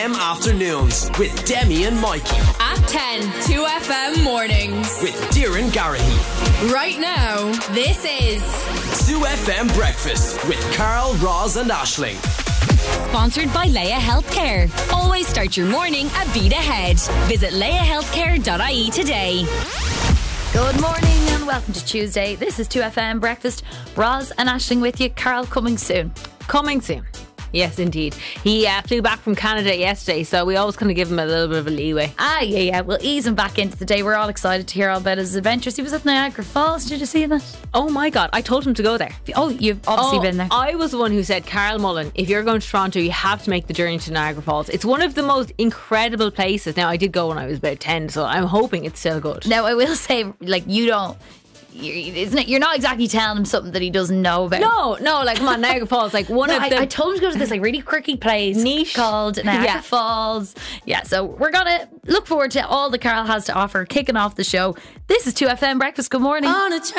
Afternoons with Demi and Mikey. At 10, 2FM mornings. With Darren Garahy. Right now, this is 2FM Breakfast with Carl, Roz and Aisling. Sponsored by Leia Healthcare. Always start your morning a beat ahead. Visit leiahealthcare.ie today. Good morning and welcome to Tuesday. This is 2FM Breakfast. Roz and Aisling with you. Carl coming soon. Coming soon. Yes, indeed. He flew back from Canada yesterday, so we always kind of give him a little bit of a leeway. Yeah. We'll ease him back into the day. We're all excited to hear all about his adventures. He was at Niagara Falls. Did you see that? Oh my God, I told him to go there. Oh, you've obviously been there. I was the one who said, Carl Mullen, if you're going to Toronto, you have to make the journey to Niagara Falls. It's one of the most incredible places. Now, I did go when I was about 10, so I'm hoping it's still good. Now, I will say, like, you're not exactly telling him something that he doesn't know about. No, like, come on, Niagara Falls, like I told him to go to this like really quirky place niche called Niagara Falls. Yeah, so we're gonna look forward to all that Carl has to offer kicking off the show. This is 2FM Breakfast. Good morning.